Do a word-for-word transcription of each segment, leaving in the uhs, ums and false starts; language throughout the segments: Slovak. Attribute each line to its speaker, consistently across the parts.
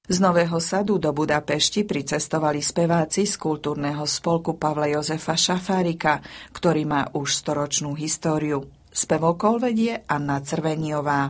Speaker 1: Z Nového Sadu do Budapešti pricestovali speváci z kultúrneho spolku Pavla Jozefa Šafárika, ktorý má už storočnú históriu. Spevokol vedie Anna Crveniová.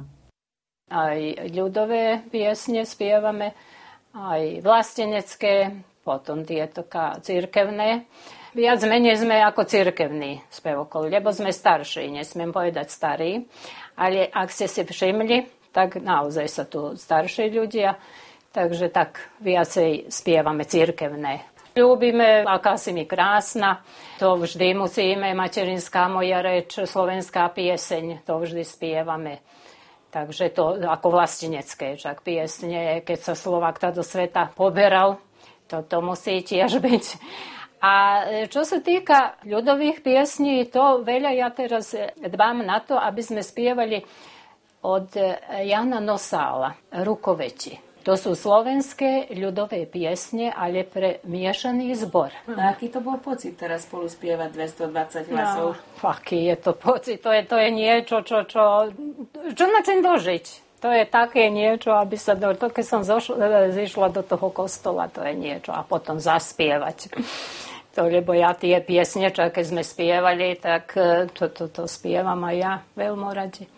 Speaker 2: Aj ľudové piesne spievame, aj vlastenecké, potom tieto cirkevné. Viac menej sme ako cirkevný spevokol, lebo sme starší, nesmiem povedať starí. Ale ak ste si všimli, tak naozaj sa tu starší ľudia, takže tak viacej spievame cirkevné. Ľúbime, aká si mi krásna, to vždy musíme, materinská moja reč, slovenská pieseň, to vždy spievame. Takže to ako vlastenecké, však piesne, keď sa Slovák do sveta poberal, toto musí tiež byť. A čo sa týka ľudových piesní, to veľa ja teraz dbám na to, aby sme spievali od Jana Nosála, Rukoveti. To sú slovenské ľudové piesne, ale pre miešaný zbor.
Speaker 3: A aký to bol pocit teraz spolu spievať dvestodvadsať hlasov?
Speaker 2: No, aký je to pocit? To je, to je niečo, čo, čo, čo na čím dožiť. To je také niečo, aby sa do, to, keď som zošla, zišla do toho kostola, to je niečo. A potom zaspievať. To, lebo ja tie piesne, čo keď sme spievali, tak to, to, to spievam aj ja veľmi radi.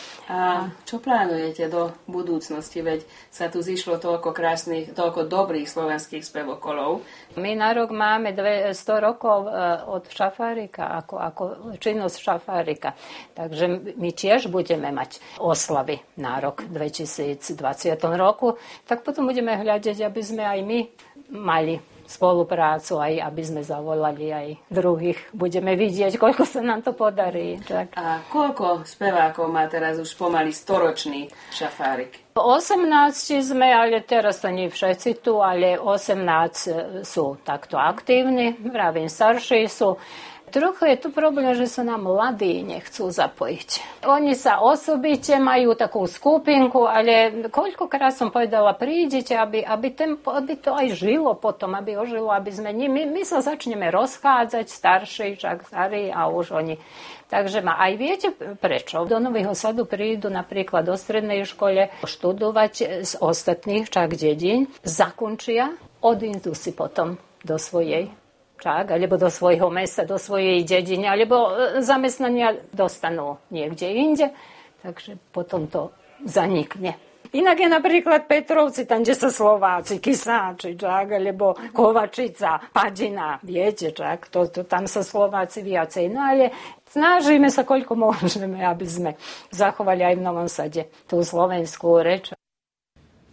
Speaker 3: A čo plánujete do budúcnosti? Veď sa tu zišlo toľko krásnych, toľko dobrých slovenských spevokolov.
Speaker 2: My na rok máme sto rokov od Šafárika, ako, ako činnosť Šafárika. Takže my tiež budeme mať oslavy na rok dvetisícdvadsať roku. Tak potom budeme hľadať, aby sme aj my mali spoluprácu, aj aby sme zavolali aj druhých. Budeme vidieť, koľko sa nám to podarí. Tak.
Speaker 3: A koľko spevákov má teraz už pomaly storočný Šafárik?
Speaker 2: osemnásť sme, ale teraz to nie všetci tu, ale osemnásť sú takto aktívni, vravím, starší sú. Trochu je tu problém, že sa nám mladí nechcú zapojiť. Oni sa osobite majú takú skupinku, ale koľkokrát som povedala, prídite, aby, aby, ten, aby to aj žilo potom, aby ožilo, aby sme... My, my sa začneme rozchádzať, starší, však starí a už oni... Takže ma aj viete prečo? Do Nového Sadu prídu napríklad do strednej škole študovať z ostatných čak dedín, zakončia, odídu si potom do svojej čak, alebo do svojho mesta, do svojej dediny, alebo zamestnania dostanú niekde inde, takže potom to zanikne. Inak je napríklad Petrovci, tam, kde sa Slováci, Kysáči, čak, alebo Kovačica, Padina, viete, čak, to, to, tam sa Slováci viacej. No ale snažíme sa, koľko môžeme, aby sme zachovali aj v Novom Sade tú slovenskú reč.